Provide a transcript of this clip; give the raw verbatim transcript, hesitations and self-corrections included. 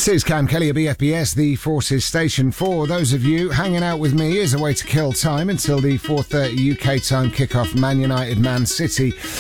This is Cam Kelly of B F B S, the Forces Station. For those of you hanging out with me, is a way to kill time until the four thirty U K time kickoff, Man United, Man City.